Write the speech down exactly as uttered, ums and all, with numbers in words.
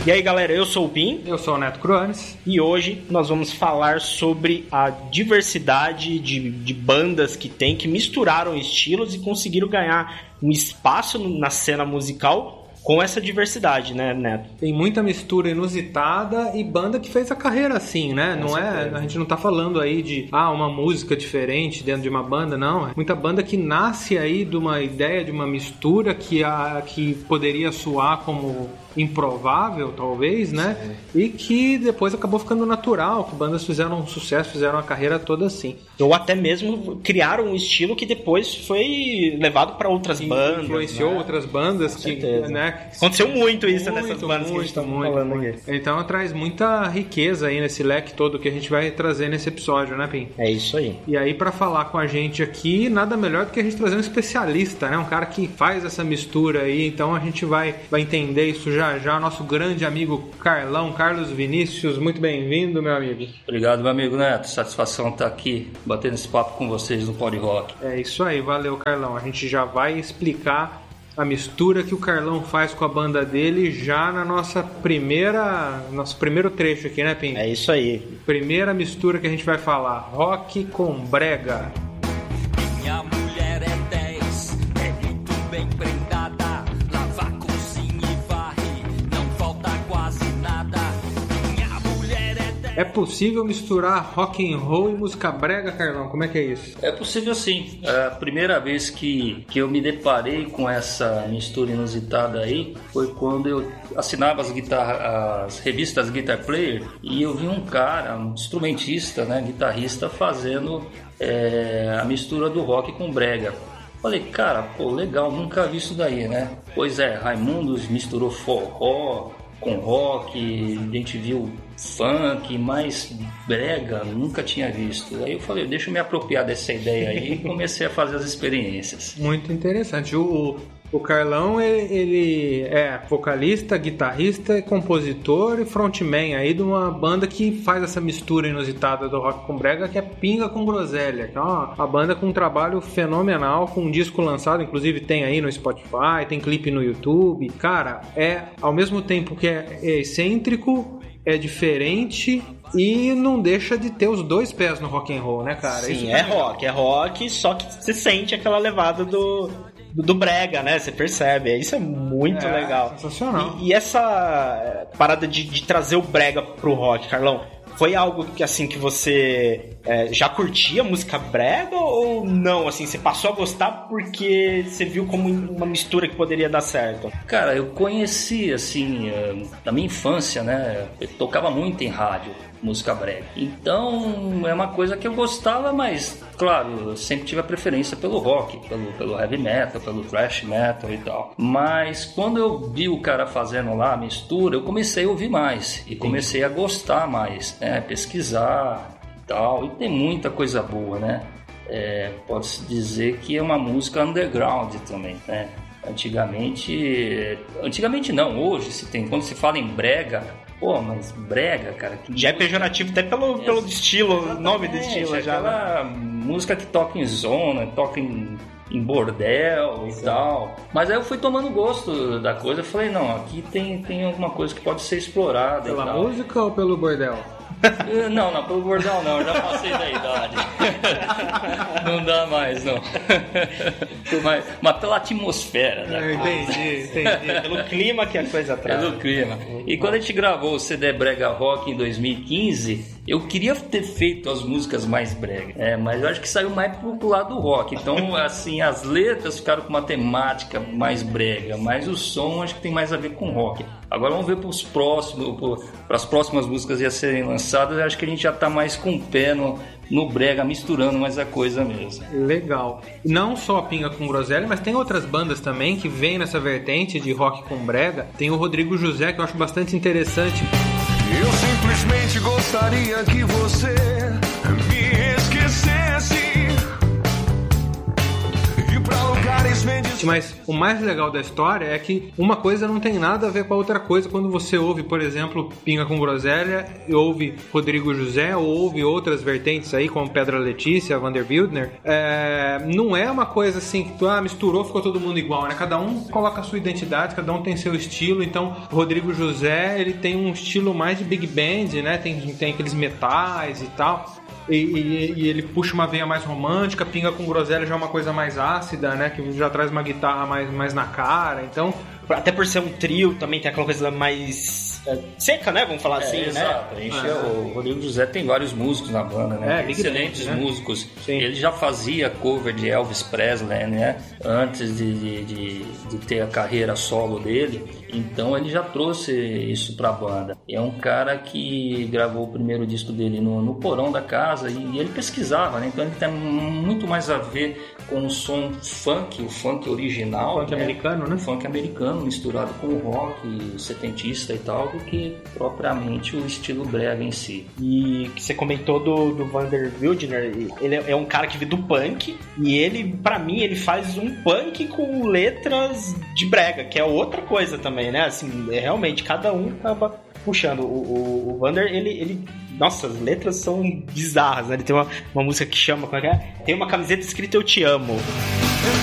E aí galera, eu sou o Pim. Eu sou o Neto Cruanes. E hoje nós vamos falar sobre a diversidade de, de bandas que tem, que misturaram estilos e conseguiram ganhar um espaço na cena musical com essa diversidade, né, Neto? Tem muita mistura inusitada e banda que fez a carreira assim, né? Não é, a gente não tá falando aí de ah, uma música diferente dentro de uma banda, não. É muita banda que nasce aí de uma ideia, de uma mistura que, a, que poderia soar como improvável, talvez, né? Sim. E que depois acabou ficando natural, que bandas fizeram um sucesso, fizeram a carreira toda assim. Ou até mesmo criaram um estilo que depois foi levado para outras e bandas. Influenciou, né? Outras bandas. Com que, certeza. Né? Aconteceu muito isso muito, nessas bandas muito, que a gente tá muito, falando muito. aqui. Então traz muita riqueza aí nesse leque todo que a gente vai trazer nesse episódio, né, Pim? É isso aí. E aí, para falar com a gente aqui, nada melhor do que a gente trazer um especialista, né? Um cara que faz essa mistura aí. Então a gente vai, vai entender isso já já. Nosso grande amigo Carlão, Carlos Vinícius, muito bem-vindo, meu amigo. Obrigado, meu amigo Neto. Satisfação estar aqui batendo esse papo com vocês no Pod Rock. É isso aí, valeu, Carlão. A gente já vai explicar a mistura que o Carlão faz com a banda dele já na nossa primeira, nosso primeiro trecho aqui, né, Pim? É isso aí. Primeira mistura que a gente vai falar, rock com brega. Minha mulher é dez, é muito bem prendada, lava a cozinha e varre, não falta quase nada. Minha mulher é dez. É possível misturar rock and roll e música brega, Carlão? Como é que é isso? É possível sim. A primeira vez que, que eu me deparei com essa mistura inusitada aí foi quando eu assinava as, guitarra, as revistas Guitar Player e eu vi um cara, um instrumentista, né, guitarrista, fazendo é, a mistura do rock com brega. Falei, cara, pô, legal, nunca vi isso daí, né? Pois é, Raimundos misturou forró com rock, a gente viu funk, mas brega, nunca tinha visto. Aí eu falei, deixa eu me apropriar dessa ideia aí e comecei a fazer as experiências. Muito interessante. O, o Carlão, ele, ele é vocalista, guitarrista, compositor e frontman aí de uma banda que faz essa mistura inusitada do rock com brega, que é Pinga com Groselha, que é uma, uma banda com um trabalho fenomenal, com um disco lançado, inclusive tem aí no Spotify, tem clipe no YouTube. Cara, é ao mesmo tempo que é, é excêntrico, é diferente e não deixa de ter os dois pés no rock and roll, né, cara? Sim, Isso é rock, é rock, só que você sente aquela levada do, do, do brega, né? Você percebe, isso é muito é, legal. Sensacional. E, e essa parada de, de trazer o brega pro rock, Carlão, foi algo que, assim, que você é, já curtia música brega ou não? Assim, você passou a gostar porque você viu como uma mistura que poderia dar certo? Cara, eu conheci, assim, na minha infância, né? Eu tocava muito em rádio, música brega. Então, é uma coisa que eu gostava, mas, claro, eu sempre tive a preferência pelo rock, pelo, pelo heavy metal, pelo thrash metal e tal. Mas, quando eu vi o cara fazendo lá a mistura, eu comecei a ouvir mais e comecei a gostar mais, né? Pesquisar e tal. E tem muita coisa boa, né? É, pode-se dizer que é uma música underground também, né? Antigamente... Antigamente não, hoje se tem. Quando se fala em brega... Pô, mas brega, cara... Que já é pejorativo até pelo, é, pelo estilo, nome do estilo. Já, aquela né? música que toca em zona, toca em, em bordel e Sim. tal. Mas aí eu fui tomando gosto da coisa. Eu falei, não, aqui tem, tem alguma coisa que pode ser explorada. Pela e tal. música ou pelo bordel? Não, não, pelo bordel não, eu já passei da idade. Não dá mais, não. Mas, mas pela atmosfera, né? Eu entendi, entendi. Pelo clima que a coisa traz. Pelo clima. E quando a gente gravou o C D Brega Rock em dois mil e quinze, eu queria ter feito as músicas mais brega, é, mas eu acho que saiu mais pro lado do rock. Então, assim, as letras ficaram com uma temática mais brega, mas o som acho que tem mais a ver com rock. Agora vamos ver para os próximos, para as próximas músicas a serem lançadas. Eu acho que a gente já tá mais com o pé no, no brega, misturando mais a coisa mesmo. Legal. Não só Pinga com Groselha, mas tem outras bandas também que vêm nessa vertente de rock com brega. Tem o Rodrigo José, que eu acho bastante interessante. Eu simplesmente gostaria que você me esquecesse. E pra lugares bem distantes Mas o mais legal da história é que uma coisa não tem nada a ver com a outra coisa. Quando você ouve, por exemplo, Pinga com Groselha, ouve Rodrigo José, ou ouve outras vertentes aí, como Pedra Letícia, Vander Wildner, é, não é uma coisa assim que tu ah, misturou, ficou todo mundo igual, né? Cada um coloca a sua identidade, cada um tem seu estilo. Então, o Rodrigo José, ele tem um estilo mais de big band, né? Tem, tem aqueles metais e tal. E, e, e ele puxa uma veia mais romântica. Pinga com Groselha já é uma coisa mais ácida, né? Que já traz uma guitarra mais, mais na cara. Então, até por ser um trio, também tem aquela coisa mais é, seca, né? Vamos falar é, assim, exato. né? Ah, o Rodrigo José tem vários músicos na banda, né? É, excelentes band, né? músicos. Sim. Ele já fazia cover de Elvis Presley, né? Antes de, de, de, de ter a carreira solo dele. Então ele já trouxe isso pra banda. É um cara que gravou o primeiro disco dele no, no porão da casa e, e ele pesquisava, né? Então ele tem muito mais a ver com o som funk, o funk original. O funk né? americano, né? O funk americano misturado com o rock setentista e tal, do que propriamente o estilo brega em si. E que você comentou do, do Vander Wildner, ele é um cara que veio do punk e ele, pra mim, ele faz um punk com letras de brega, que é outra coisa também, né? Assim, é, realmente, cada um acaba puxando. O, o, o Vander, ele, ele... Nossa, as letras são bizarras, né? Ele tem uma, uma música que chama... Como é que é? Tem uma camiseta escrita Eu Te Amo.